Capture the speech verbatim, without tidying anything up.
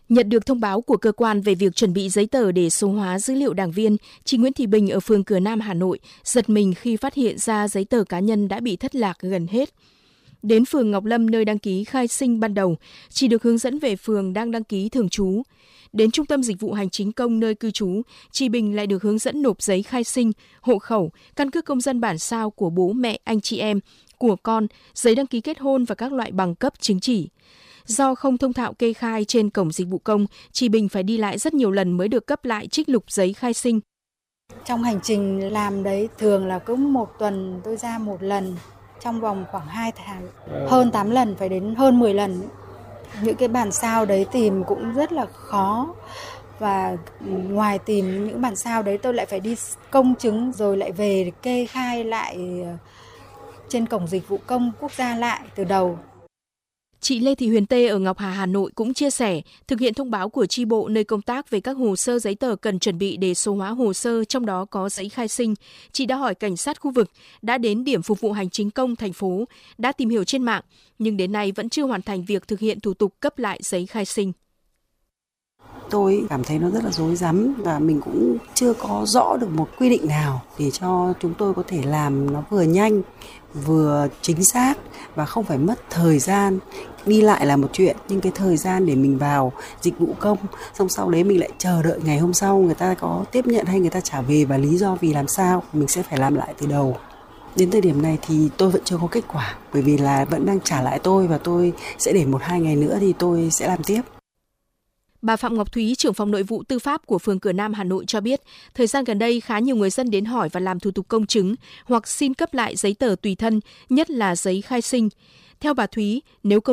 Nhận được thông báo của cơ quan về việc chuẩn bị giấy tờ để số hóa dữ liệu đảng viên, chị Nguyễn Thị Bình ở phường Cửa Nam, Hà Nội giật mình khi phát hiện ra giấy tờ cá nhân đã bị thất lạc gần hết. Đến phường Ngọc Lâm nơi đăng ký khai sinh ban đầu, chị được hướng dẫn về phường đang đăng ký thường trú. Đến Trung tâm Dịch vụ Hành chính công nơi cư trú, chị Bình lại được hướng dẫn nộp giấy khai sinh, hộ khẩu, căn cước công dân bản sao của bố mẹ, anh chị em, của con, giấy đăng ký kết hôn và các loại bằng cấp chứng chỉ. Do không thông thạo kê khai trên cổng dịch vụ công, chị Bình phải đi lại rất nhiều lần mới được cấp lại trích lục giấy khai sinh. Trong hành trình làm đấy thường là cứ một tuần tôi ra một lần, trong vòng khoảng hai tháng, hơn tám lần, phải đến hơn mười lần. Những cái bản sao đấy tìm cũng rất là khó. Và ngoài tìm những bản sao đấy tôi lại phải đi công chứng rồi lại về kê khai lại trên cổng dịch vụ công quốc gia lại từ đầu. Chị Lê Thị Huyền Tê ở Ngọc Hà, Hà Nội cũng chia sẻ, thực hiện thông báo của chi bộ nơi công tác về các hồ sơ giấy tờ cần chuẩn bị để số hóa hồ sơ, trong đó có giấy khai sinh. Chị đã hỏi cảnh sát khu vực, đã đến điểm phục vụ hành chính công thành phố, đã tìm hiểu trên mạng, nhưng đến nay vẫn chưa hoàn thành việc thực hiện thủ tục cấp lại giấy khai sinh. Tôi cảm thấy nó rất là rối rắm và mình cũng chưa có rõ được một quy định nào để cho chúng tôi có thể làm nó vừa nhanh, vừa chính xác và không phải mất thời gian. Đi lại là một chuyện, nhưng cái thời gian để mình vào dịch vụ công, xong sau đấy mình lại chờ đợi ngày hôm sau người ta có tiếp nhận hay người ta trả về và lý do vì làm sao, mình sẽ phải làm lại từ đầu. Đến thời điểm này thì tôi vẫn chưa có kết quả, bởi vì là vẫn đang trả lại tôi và tôi sẽ để một hai ngày nữa thì tôi sẽ làm tiếp. Bà Phạm Ngọc Thúy, trưởng phòng nội vụ tư pháp của phường Cửa Nam, Hà Nội cho biết, thời gian gần đây khá nhiều người dân đến hỏi và làm thủ tục công chứng hoặc xin cấp lại giấy tờ tùy thân, nhất là giấy khai sinh. Theo bà Thúy, nếu công